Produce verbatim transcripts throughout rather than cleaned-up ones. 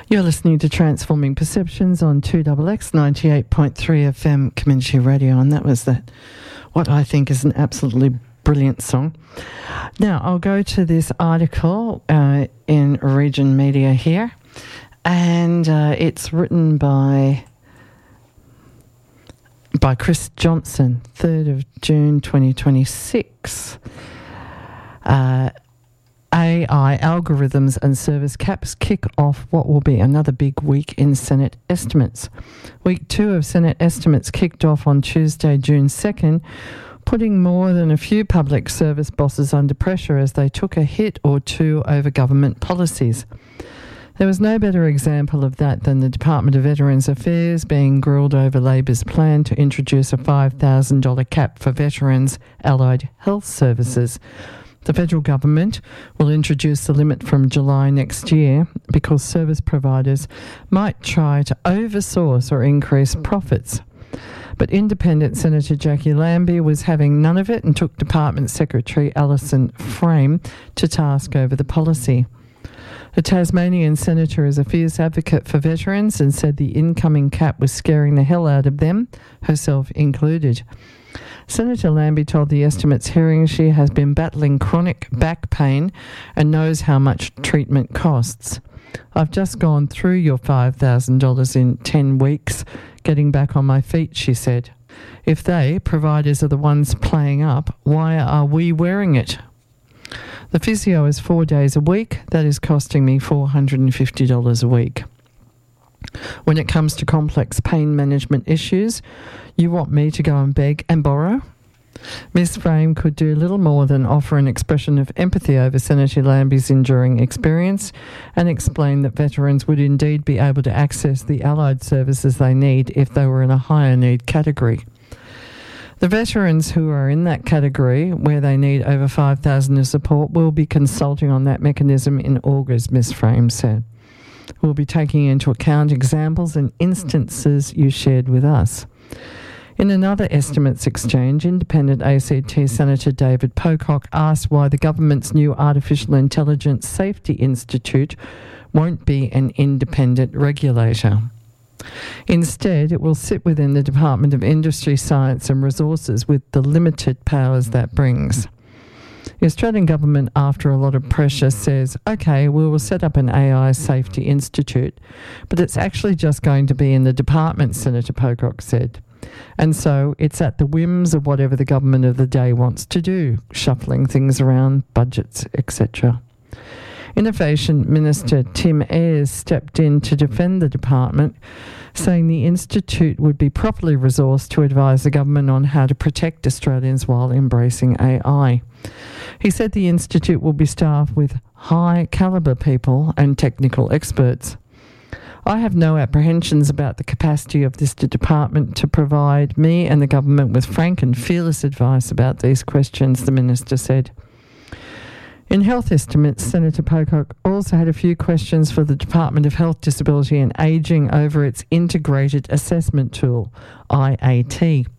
You're listening to Transforming Perceptions on two X X ninety-eight point three F M Community Radio, and that was that, what I think is an absolutely brilliant song. Now, I'll go to this article uh, in Region Media here, and uh, it's written by by Chris Johnson, third of June twenty twenty-six. Uh, A I algorithms and service caps kick off what will be another big week in Senate estimates. Week two of Senate estimates kicked off on Tuesday, June second, putting more than a few public service bosses under pressure as they took a hit or two over government policies. There was no better example of that than the Department of Veterans Affairs being grilled over Labor's plan to introduce a five thousand dollars cap for veterans' allied health services. The federal government will introduce the limit from July next year because service providers might try to oversource or increase profits. But independent Senator Jackie Lambie was having none of it and took Department Secretary Alison Frame to task over the policy. The Tasmanian senator is a fierce advocate for veterans and said the incoming cap was scaring the hell out of them, herself included. Senator Lambie told the estimates hearing she has been battling chronic back pain and knows how much treatment costs. I've just gone through your five thousand dollars in ten weeks, getting back on my feet, she said. If they, providers, are the ones playing up, why are we wearing it? The physio is four days a week. That is costing me four hundred fifty dollars a week. When it comes to complex pain management issues, you want me to go and beg and borrow? Miss Frame could do little more than offer an expression of empathy over Senator Lambie's enduring experience and explain that veterans would indeed be able to access the allied services they need if they were in a higher need category. The veterans who are in that category, where they need over five thousand dollars of support, will be consulting on that mechanism in August, Miss Frame said. We'll be taking into account examples and instances you shared with us. In another estimates exchange, independent A C T Senator David Pocock asked why the government's new Artificial Intelligence Safety Institute won't be an independent regulator. Instead, it will sit within the Department of Industry, Science and Resources with the limited powers that brings. The Australian government, after a lot of pressure, says, OK, we will set up an A I Safety Institute, but it's actually just going to be in the department, Senator Pocock said. And so it's at the whims of whatever the government of the day wants to do, shuffling things around, budgets, et cetera. Innovation Minister Tim Ayres stepped in to defend the department, saying the institute would be properly resourced to advise the government on how to protect Australians while embracing A I. He said the institute will be staffed with high-calibre people and technical experts. I have no apprehensions about the capacity of this department to provide me and the government with frank and fearless advice about these questions, the minister said. In health estimates, Senator Pocock also had a few questions for the Department of Health, Disability and Ageing over its Integrated Assessment Tool, I A T.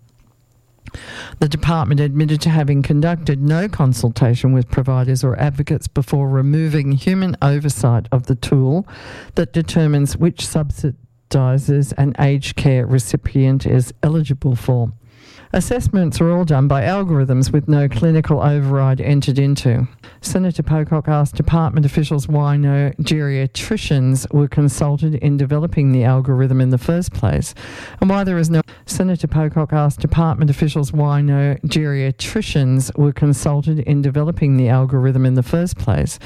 The department admitted to having conducted no consultation with providers or advocates before removing human oversight of the tool that determines which subsidises an aged care recipient is eligible for. Assessments are all done by algorithms with no clinical override entered into. Senator Pocock asked department officials why no geriatricians were consulted in developing the algorithm in the first place, and why there is no... Senator Pocock asked department officials why no geriatricians were consulted in developing the algorithm in the first place,